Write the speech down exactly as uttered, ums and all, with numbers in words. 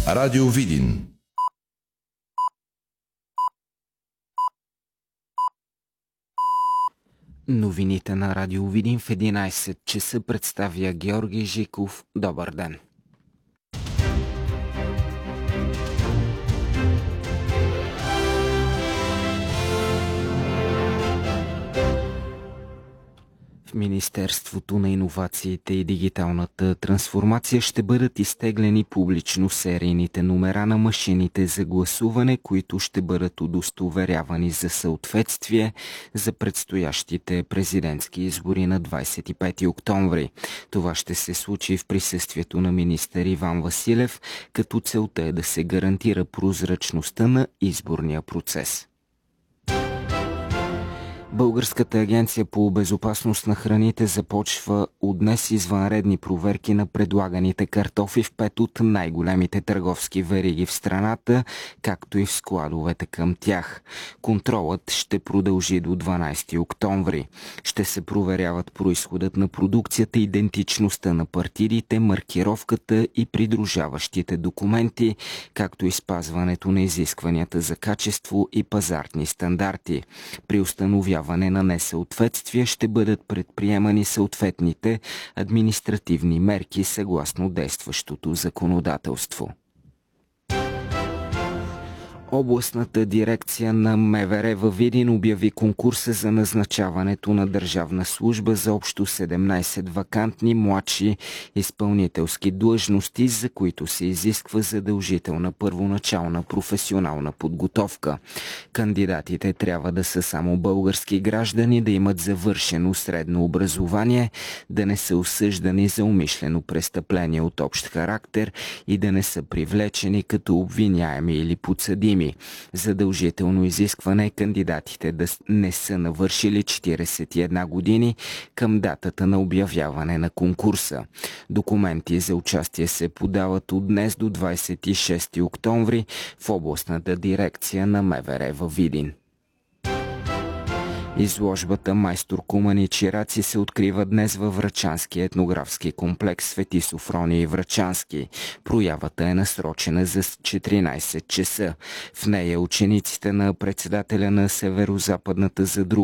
Радио Видин. Новините на Радио Видин в единайсет часа представя Георги Жиков. Добър ден! В Министерството на иновациите и дигиталната трансформация ще бъдат изтеглени публично серийните номера на машините за гласуване, които ще бъдат удостоверявани за съответствие за предстоящите президентски избори на двайсет и пети октомври. Това ще се случи в присъствието на министър Иван Василев, като целта е да се гарантира прозрачността на изборния процес. Българската агенция по безопасност на храните започва от днес извънредни проверки на предлаганите картофи в пет от най-големите търговски вериги в страната, както и в складовете към тях. Контролът ще продължи до дванайсети октомври. Ще се проверяват произходът на продукцията, идентичността на партидите, маркировката и придружаващите документи, както и спазването на изискванията за качество и пазарни стандарти. При установяване на несъответствие ще бъдат предприемани съответните административни мерки съгласно действащото законодателство. Областната дирекция на МВР във Видин обяви конкурса за назначаването на държавна служба за общо седемнайсет вакантни младши изпълнителски длъжности, за които се изисква задължителна първоначална професионална подготовка. Кандидатите трябва да са само български граждани, да имат завършено средно образование, да не са осъждани за умишлено престъпление от общ характер и да не са привлечени като обвиняеми или подсъдими. Задължително изискване е кандидатите да не са навършили четирийсет и една години към датата на обявяване на конкурса. Документи за участие се подават от днес до двайсет и шести октомври в областната дирекция на МВР във Видин. Изложбата Майстор Куман и Чираци се открива днес във Врачанския етнографски комплекс Свети Софроний и Врачански. Проявата е насрочена за четиринайсет часа. В нея учениците на председателя на Северо-западната задруга